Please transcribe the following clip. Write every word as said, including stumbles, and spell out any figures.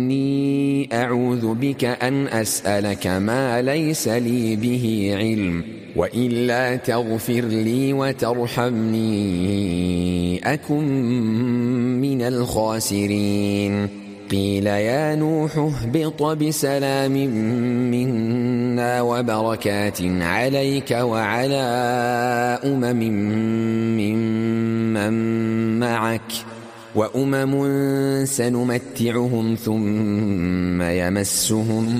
إني أعوذ بك أن أسألك ما ليس لي به علم وإلا تغفر لي وترحمني أكن من الخاسرين قيل يا نوح اهبط بسلام منا وبركات عليك وعلى أمم ممن معك وأمم سنمتعهم ثم يمسهم